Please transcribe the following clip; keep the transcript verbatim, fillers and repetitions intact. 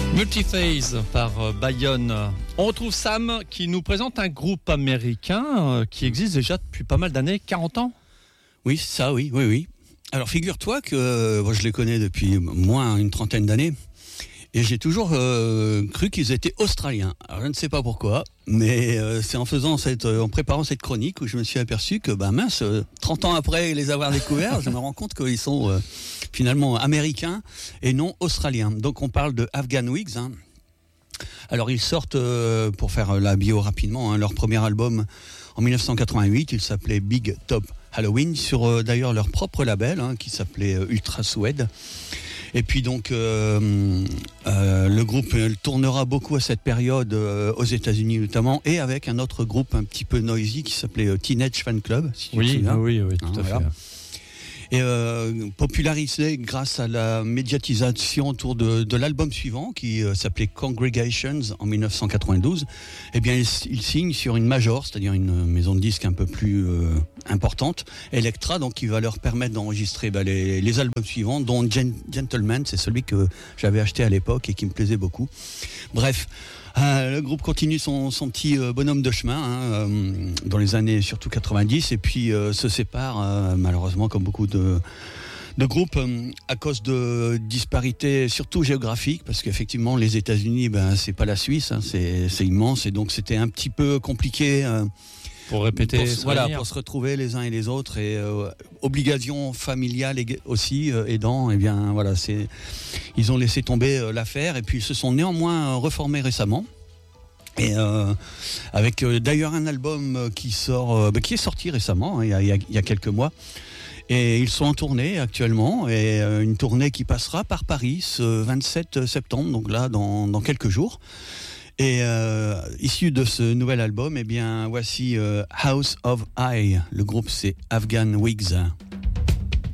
Multiphase par Bayonne. On retrouve Sam qui nous présente un groupe américain qui existe déjà depuis pas mal d'années, quarante ans. Oui, c'est ça, oui, oui, oui. Alors figure-toi que euh, moi, je les connais depuis moins une trentaine d'années et j'ai toujours euh, cru qu'ils étaient australiens. Alors je ne sais pas pourquoi, mais euh, c'est en faisant cette, euh, en préparant cette chronique où je me suis aperçu que ben mince, euh, trente ans après les avoir découverts, je me rends compte qu'ils sont euh, finalement américains et non australiens. Donc on parle de Afghan Wigs. Hein. Alors ils sortent, euh, pour faire la bio rapidement, hein, leur premier album en dix-neuf cent quatre-vingt-huit, il s'appelait Big Top Halloween, sur euh, d'ailleurs leur propre label, hein, qui s'appelait euh, Ultra Suede. Et puis donc euh, euh, le groupe tournera beaucoup à cette période euh, aux États-Unis notamment, et avec un autre groupe un petit peu noisy qui s'appelait euh, Teenage Fan Club, si tu oui, te souviens. Oui, oui, tout hein, à voilà. fait. Et euh, popularisé grâce à la médiatisation autour de, de l'album suivant qui euh, s'appelait Congregations en dix-neuf cent quatre-vingt-douze. Eh bien, il, il signe sur une major, c'est-à-dire une maison de disques un peu plus euh, importante, Elektra, donc qui va leur permettre d'enregistrer bah, les, les albums suivants, dont Gen- Gentleman, c'est celui que j'avais acheté à l'époque et qui me plaisait beaucoup. Bref. Euh, le groupe continue son, son petit euh, bonhomme de chemin hein, euh, dans les années surtout quatre-vingt-dix et puis euh, se sépare euh, malheureusement comme beaucoup de, de groupes euh, à cause de disparités surtout géographiques, parce qu'effectivement les États-Unis ben, c'est pas la Suisse, hein, c'est, c'est immense, et donc c'était un petit peu compliqué euh, pour répéter pour, voilà, pour se retrouver les uns et les autres, et euh, obligation familiale aussi euh, aidant, et bien voilà, c'est, ils ont laissé tomber euh, l'affaire, et puis ils se sont néanmoins reformés récemment. Et euh, avec euh, d'ailleurs un album qui sort, euh, bah, qui est sorti récemment, hein, il, y a, il, y a, il y a quelques mois. Et ils sont en tournée actuellement, et euh, une tournée qui passera par Paris ce vingt-sept septembre, donc là dans, dans quelques jours. Et euh, issu de ce nouvel album, eh bien voici euh, House of I. Le groupe c'est Afghan Wigs.